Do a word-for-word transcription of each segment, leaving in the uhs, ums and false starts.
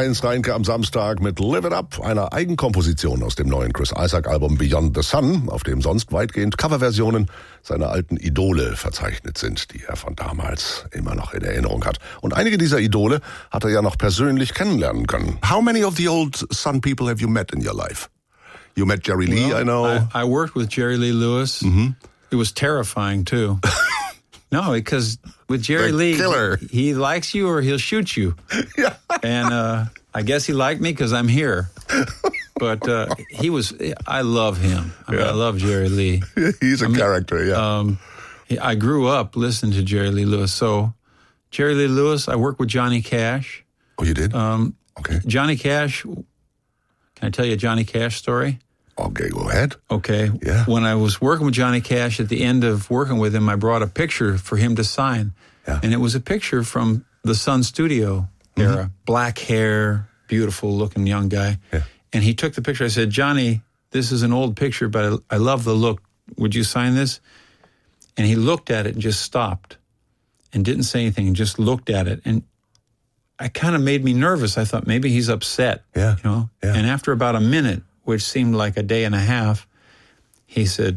eins Reinke am Samstag mit Live It Up, einer Eigenkomposition aus dem neuen Chris Isaak-Album Beyond the Sun, auf dem sonst weitgehend Coverversionen seiner alten Idole verzeichnet sind, die er von damals immer noch in Erinnerung hat. Und einige dieser Idole hat er ja noch persönlich kennenlernen können. How many of the old Sun people have you met in your life? You met Jerry Lee, well, I know. I, I worked with Jerry Lee Lewis. Mm-hmm. It was terrifying, too. No, because with Jerry The Lee, killer. He, he likes you or he'll shoot you. Yeah. And uh, I guess he liked me because I'm here. But uh, he was, I love him. I, mean, Yeah. I love Jerry Lee. He's a I mean, character, yeah. Um, he, I grew up listening to Jerry Lee Lewis. So Jerry Lee Lewis, I worked with Johnny Cash. Oh, you did? Um, okay. Johnny Cash, can I tell you a Johnny Cash story? Okay, go ahead. Okay. Yeah. When I was working with Johnny Cash, at the end of working with him, I brought a picture for him to sign. Yeah. And it was a picture from the Sun Studio era. Mm-hmm. Black hair, beautiful looking young guy. Yeah. And he took the picture. I said, Johnny, this is an old picture, but I, I love the look. Would you sign this? And he looked at it and just stopped and didn't say anything and just looked at it. And it kind of made me nervous. I thought maybe he's upset. Yeah. You know? Yeah. And after about a minute, which seemed like a day and a half, he said,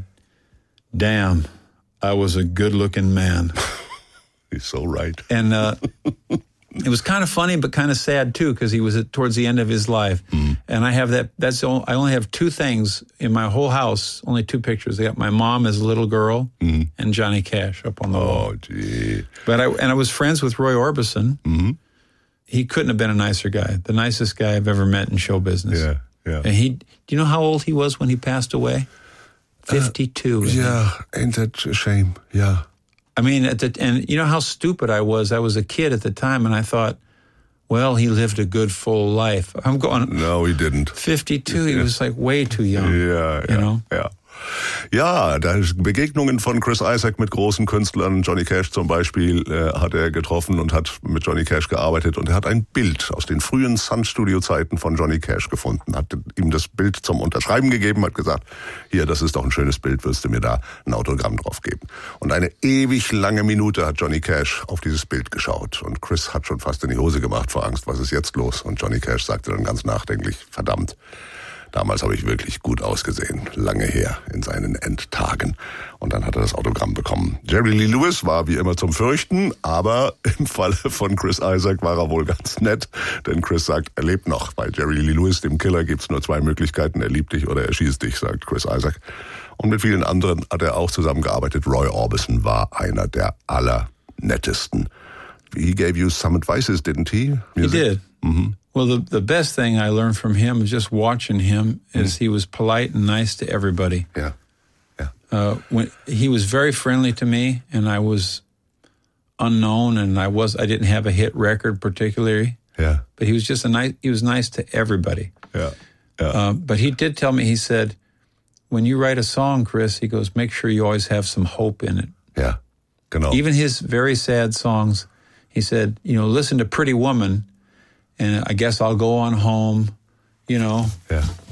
damn, I was a good-looking man. He's so right. And uh, it was kind of funny, but kind of sad, too, because he was at, towards the end of his life. Mm. And I have that, that's, all, I only have two things in my whole house, only two pictures. I got my mom as a little girl mm. and Johnny Cash up on the oh, wall. Oh, gee. But I, and I was friends with Roy Orbison. Mm-hmm. He couldn't have been a nicer guy, the nicest guy I've ever met in show business. Yeah. Yeah. And he, do you know how old he was when he passed away? fifty-two. Uh, yeah, ain't that a shame? Yeah. I mean, at the, and you know how stupid I was? I was a kid at the time, and I thought, well, he lived a good, full life. I'm going, no, he didn't. fifty-two, he was like way too young. Ja, you ja, know? ja. Ja, da Begegnungen von Chris Isaak mit großen Künstlern, Johnny Cash zum Beispiel, äh, hat er getroffen und hat mit Johnny Cash gearbeitet und er hat ein Bild aus den frühen Sun-Studio-Zeiten von Johnny Cash gefunden, hat ihm das Bild zum Unterschreiben gegeben, hat gesagt, hier, das ist doch ein schönes Bild, wirst du mir da ein Autogramm drauf geben. Und eine ewig lange Minute hat Johnny Cash auf dieses Bild geschaut und Chris hat schon fast in die Hose gemacht vor Angst, was ist jetzt los? Und Johnny Cash sagte dann ganz nachdenklich, verdammt, damals habe ich wirklich gut ausgesehen, lange her, in seinen Endtagen. Und dann hat er das Autogramm bekommen. Jerry Lee Lewis war wie immer zum Fürchten, aber im Falle von Chris Isaak war er wohl ganz nett, denn Chris sagt, er lebt noch. Bei Jerry Lee Lewis, dem Killer, gibt's nur zwei Möglichkeiten, er liebt dich oder er schießt dich, sagt Chris Isaak. Und mit vielen anderen hat er auch zusammengearbeitet. Roy Orbison war einer der allernettesten. He gave you some advices, didn't he? Music? He did. Mm-hmm. Well, the, the best thing I learned from him is just watching him is mm. he was polite and nice to everybody. Yeah, yeah. Uh, when he was very friendly to me, and I was unknown, and I was I didn't have a hit record particularly. Yeah. But he was just a nice. He was nice to everybody. Yeah. Yeah. Uh, but he did tell me. He said, "When you write a song, Chris, he goes, make sure you always have some hope in it." Yeah. Genau. Even his very sad songs, he said, you know, listen to Pretty Woman. And I guess I'll go on home, you know. Yeah.